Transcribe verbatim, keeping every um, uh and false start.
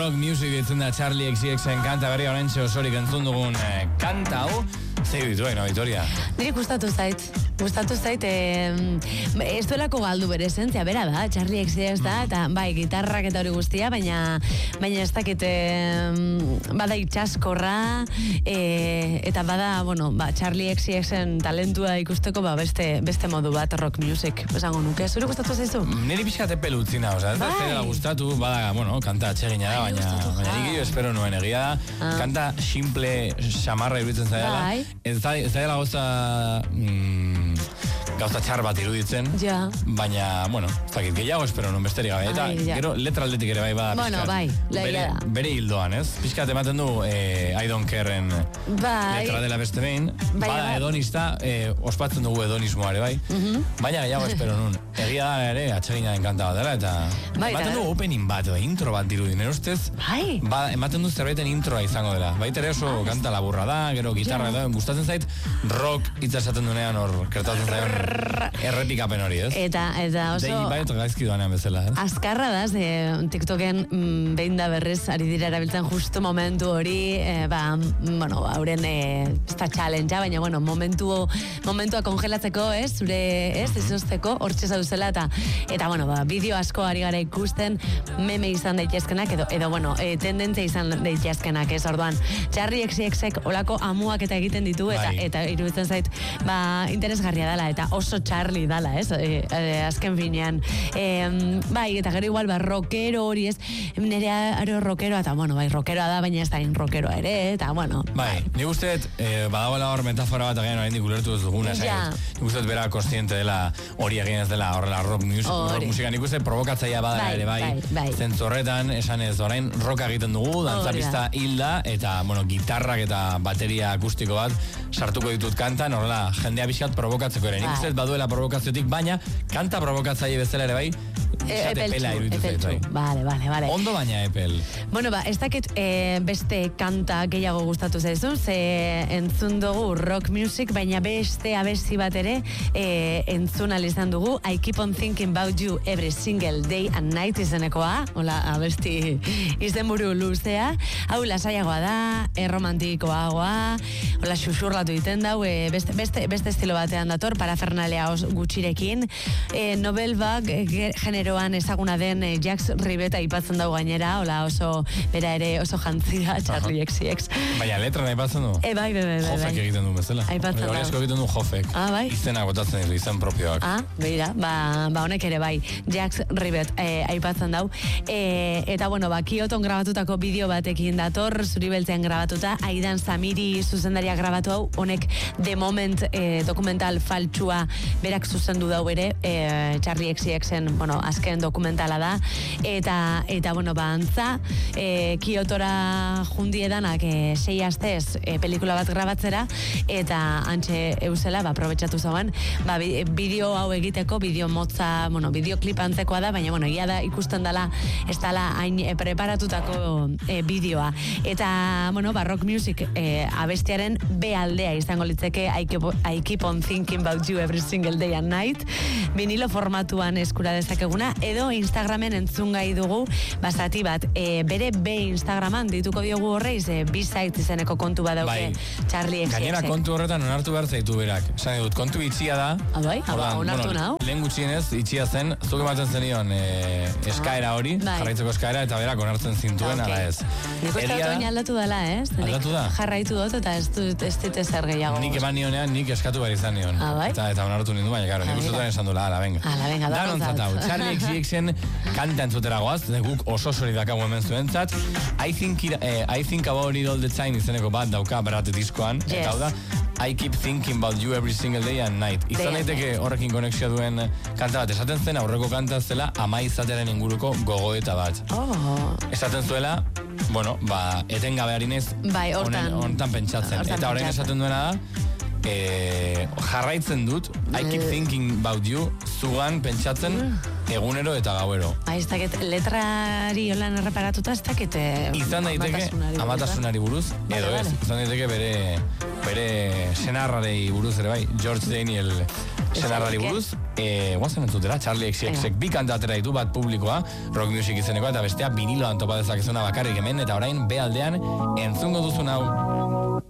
Rock Music ditzen da Charlie X C Xen kanta berri horrentxe osorik entzun dugun eh, kanta hau. Zer dituen, Victoria? Niri gustatu zait. Gustatu zait, eh, ez duelako galdu bere esentzia, bera da, Charlie X C X da, eta bai, gitarrak eta hori guztia, baina baina ez dakit, eh, bada itxaskorra, eh, eta bada, bueno, ba, Charlie X C Xen talentua ikusteko, ba, beste, beste modu bat rock music, esango nuke. Zure gustatu zaizu? Niri pixkate pelu utzina, oza, ez da ez dela gustatu, bada, bueno, kanta atxegina da, baina, baina nik espero nuen egia da, ah. kanta simple, xamarra iruditzen zaila, ez da dela goza... Mm, gauza txar bat iruditzen, ja. baina, bueno, ez dakit, gehiago espero non besterik gabe, eta Ai, ja. gero letra aldetik ere bai bada bueno, pixkat, bai, bere, bere hildoan, ez? Pixkat ematen du eh, I don't care-en bai. letra dela beste behin, bai, bada bai. Edonista, eh, ospatzen dugu edonismoa ere bai, uh -huh. baina gehiago espero nun, egia da ere atxegina enkanta bat dela, eta bai, ematen du opening bat, edo intro bat dirudin, nire ustez, bai. ba, ematen du zerbaiten introa izango dela, baita ere oso ah, kanta laburra da, gero gitarra da, gustatzen zait, rock hitza esaten duenean hor, kertatzen zaion errepikapen hori, ez? Eta, eta oso... Dei bait gaizki doanean bezala, ez? Azkarra da, ze TikToken mm, behin da berrez ari dira erabiltzen justo momentu hori, eh, ba, bueno, hauren eh, ez da challengea, baina, bueno, momentu, momentua kongelatzeko, ez? Zure, ez? Izozteko, hortxe zauzela, eta, eta, bueno, ba, bideo asko ari gara ikusten, meme izan daitezkenak, edo, edo bueno, e, tendentzia izan daitezkenak, ez? Orduan, Charlie X C Xek olako amuak eta egiten ditu, eta, bai. eta iruditzen zait, ba, interesgarria dela, eta oso Charlie dala, ez? E, e, azken finean. E, bai, eta gero igual, ba, rockero hori, ez? Nere aro rockeroa, eta, bueno, bai, rockeroa da, baina ez da in rockeroa ere, eta, bueno. Bai, bai. Nik usteet, eh, badagoela hor metafora bat agian oraindik ulertu ez duguna, ja. Nik usteet bera konstiente dela hori egin ez dela horrela rock, music, rock musika. Nik usteet provokatzaia badala bai, ere, bai, bai, bai. Zentzorretan, esan ez, orain rocka egiten dugu, dantzapista hilda, eta, bueno, gitarrak eta bateria akustiko bat sartuko ditut kantan, horrela, jendea bizkat provokatzeko ere. Nik usteet baduela provokaziotik, baina kanta provokatzaile bezala ere bai, Epeltxu, epeltxu, bale, bale, bale. Ondo baina epel. Bueno, ba, ez dakit e, beste kanta gehiago gustatu zaizu, ze entzun dugu rock music, baina beste abesti bat ere e, entzun alizan dugu, I keep on thinking about you every single day and night izenekoa, hola, abesti izenburu luzea, hau lasaiagoa da, erromantikoagoa, hola, xuxurlatu iten dau, e, beste, beste, beste estilo batean dator, parafernalea os gutxirekin, e, Nobel Bag e, genero ezaguna den eh, Jax Ribeta aipatzen dago gainera, hola oso bera ere oso jantzia Charlie X C X. Baina letra aipatzen du? E, bai, bai, bai. Jofek egiten du bezala. Aipatzen dago. Hori asko egiten du Jofek. Ah, bai. Izena gotatzen ditu, izen propioak. Ah, beira, ba, ba honek ere bai, Jax Ribet eh, aipatzen dau. E, eta bueno, ba, Kioton grabatutako bideo batekin dator, zuri beltzean grabatuta, Aidan Samiri zuzendaria grabatu hau, honek The Moment eh, dokumental faltsua berak zuzendu dau ere, eh, Charlie X C Xen, bueno, azken dokumentala da, eta eta bueno, ba, antza e, Kiotora jundiedanak e, sei astez e, pelikula bat grabatzera, eta antxe eusela, ba, aprobetxatu zauen, ba, bideo hau egiteko, bideo motza, bueno, bideoklip antzekoa da, baina, bueno, ia da ikusten dela, ez dela hain e, preparatutako e, bideoa. Eta, bueno, ba, rock music e, abestiaren B aldea izango litzeke I keep, I keep on thinking about you every single day and night, vinilo formatuan eskura dezakeguna, edo Instagramen entzun gai dugu, bazati bat, e, bere B Instagraman dituko diogu horreiz, e, B-Sides izeneko kontu badauke, bai. Charlie X C X. Gainera kontu horretan onartu behar zaitu berak. Esan dut, kontu itxia da. Ah, bai? Ordan, onartu bueno, nau? Lehen gutxienez, itxia zen, zuk ematen zenion e, eskaera hori, bai. Jarraitzeko eskaera, eta berak onartzen zintuen, ala okay. ez. Nik uste dut baina aldatu dela, ez? Aldatu da? Jarraitu dut, eta ez dut ez dit ezer gehiago. Nik eman nionean, nik eskatu behar izan nion. Ah, bai? Eta, eta onartu nindu, baina, karo, nik uste dut esan dula, ala, venga. Ala, venga, da kontzatau. Charlie X C Xen kanta entzutera goaz, guk oso sori dakago hemen zuentzat. I think, eh, I think about it all the time izeneko bat dauka berate diskoan, yes. Eta hau da, I keep thinking about you every single day and night. Izan daiteke horrekin konexioa duen kanta bat. Esaten zen aurreko kanta zela ama izatearen inguruko gogoeta bat. Oh. Esaten zuela, bueno, ba, etengabe harinez bai, hortan, hortan pentsatzen. Hortan eta horrein esaten duena da, E, jarraitzen dut I keep thinking about you zugan pentsatzen egunero eta gauero. Ba, ez dakit letrari holan erreparatuta ez dakit izan daiteke amatasunari buruz edo ez, izan daiteke bere bere senarrarei buruz ere bai, George Daniel senarrari buruz, e, guazen entzutera, Charlie X X X bi kantatera ditu bat publikoa, rock music izeneko, eta bestea viniloan topa dezakezuna bakarrik hemen, eta orain, be aldean, entzungo duzun hau.